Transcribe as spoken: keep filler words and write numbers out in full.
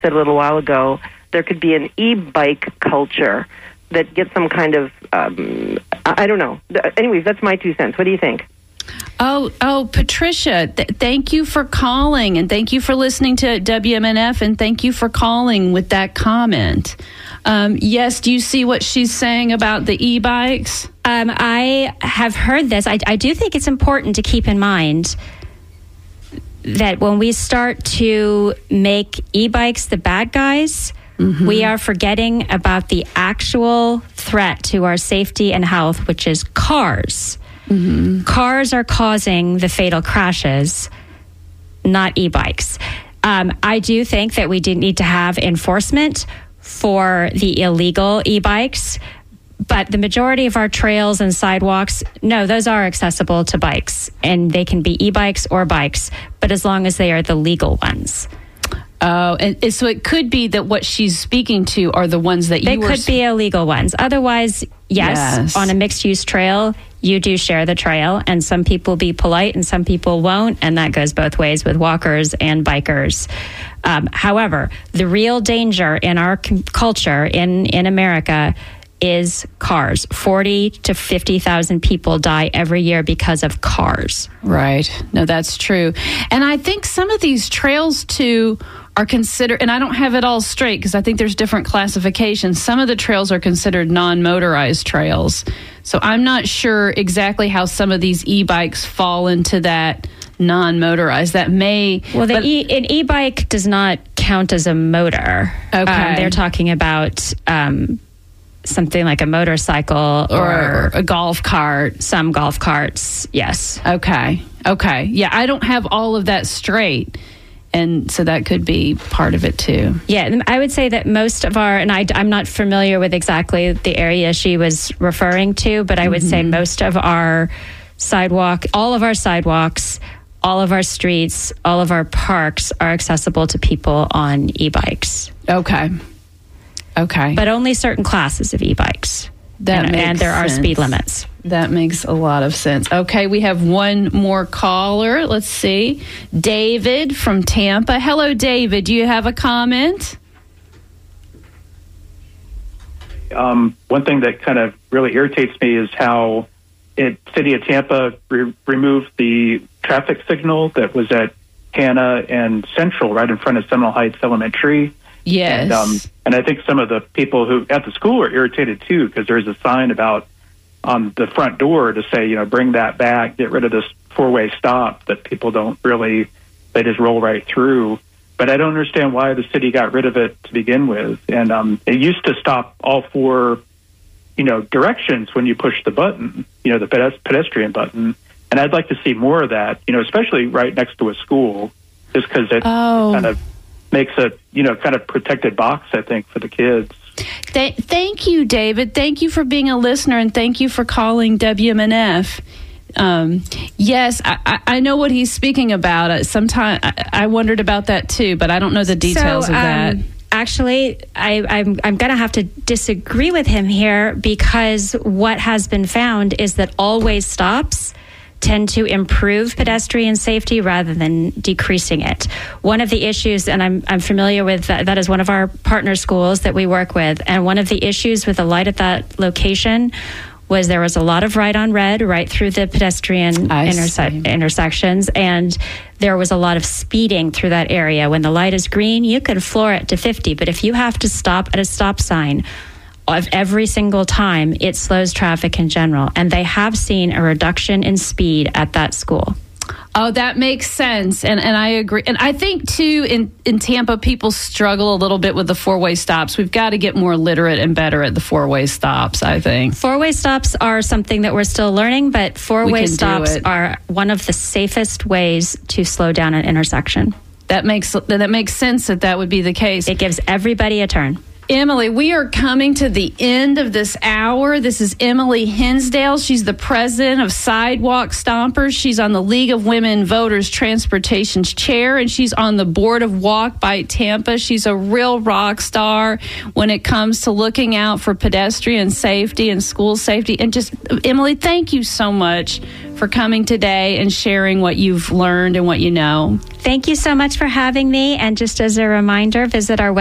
said a little while ago, there could be an e-bike culture that gets some kind of, um, I don't know. Anyways, that's my two cents. What do you think? Oh, oh, Patricia, th- thank you for calling, and thank you for listening to W M N F, and thank you for calling with that comment. Um, yes, do you see what she's saying about the e-bikes? Um, I have heard this. I, I do think it's important to keep in mind that when we start to make e-bikes the bad guys, mm-hmm. we are forgetting about the actual threat to our safety and health, which is cars. Mm-hmm. Cars are causing the fatal crashes, not e-bikes. Um, I do think that we do need to have enforcement for the illegal e-bikes, but the majority of our trails and sidewalks, no, those are accessible to bikes, and they can be e-bikes or bikes, but as long as they are the legal ones. Oh, and so it could be that what she's speaking to are the ones that you they were... They could be illegal ones. Otherwise, yes, yes, on a mixed-use trail, you do share the trail, and some people be polite and some people won't, and that goes both ways with walkers and bikers. Um, however, the real danger in our c- culture in, in America is cars. forty to fifty thousand people die every year because of cars. Right. No, that's true. And I think some of these trails, too, are considered, and I don't have it all straight because I think there's different classifications. Some of the trails are considered non-motorized trails. So I'm not sure exactly how some of these e-bikes fall into that non-motorized. That may... Well, the but, e, an e-bike does not count as a motor. Okay. Um, they're talking about... Um, something like a motorcycle or, or a golf cart. Some golf carts, yes. Okay. Okay. Yeah, I don't have all of that straight. And so that could be part of it too. Yeah, I would say that most of our, and I, I'm not familiar with exactly the area she was referring to, but I would mm-hmm. say most of our sidewalk, all of our sidewalks, all of our streets, all of our parks are accessible to people on e-bikes. Okay. Okay. But only certain classes of e-bikes. That and, makes and there sense. are speed limits. That makes a lot of sense. Okay, we have one more caller. Let's see. David from Tampa. Hello, David. Do you have a comment? Um, one thing that kind of really irritates me is how it, City of Tampa re- removed the traffic signal that was at Hanna and Central right in front of Seminole Heights Elementary. Yes. And, um, and I think some of the people who at the school are irritated too, because there's a sign about on the front door to say, you know, bring that back, get rid of this four-way stop that people don't really, they just roll right through. But I don't understand why the city got rid of it to begin with. And um, it used to stop all four, you know, directions when you push the button, you know, the pedest- pedestrian button. And I'd like to see more of that, you know, especially right next to a school, just because it oh. kind of makes a, you know, kind of protected box, I think, for the kids. Th- thank you, David. Thank you for being a listener, and thank you for calling W M N F. Um, yes, I, I know what he's speaking about. Sometimes I, I wondered about that too, but I don't know the details so, of that. Um, actually, I, I'm, I'm going to have to disagree with him here, because what has been found is that always stops tend to improve pedestrian safety rather than decreasing it. One of the issues, and I'm I'm familiar with that, that is one of our partner schools that we work with, and one of the issues with the light at that location was there was a lot of right on red right through the pedestrian interse- intersections, and there was a lot of speeding through that area. When the light is green, you can floor it to fifty, but if you have to stop at a stop sign of every single time, it slows traffic in general. And they have seen a reduction in speed at that school. Oh, that makes sense. And and I agree. And I think, too, in, in Tampa, people struggle a little bit with the four-way stops. We've got to get more literate and better at the four-way stops, I think. Four-way stops are something that we're still learning, but four-way stops are one of the safest ways to slow down an intersection. That makes that makes sense that that would be the case. It gives everybody a turn. Emily, we are coming to the end of this hour. This is Emily Hinsdale. She's the president of Sidewalk Stompers. She's on the League of Women Voters Transportation's chair, and she's on the board of Walk by Tampa. She's a real rock star when it comes to looking out for pedestrian safety and school safety. And just, Emily, thank you so much for coming today and sharing what you've learned and what you know. Thank you so much for having me. And just as a reminder, visit our website.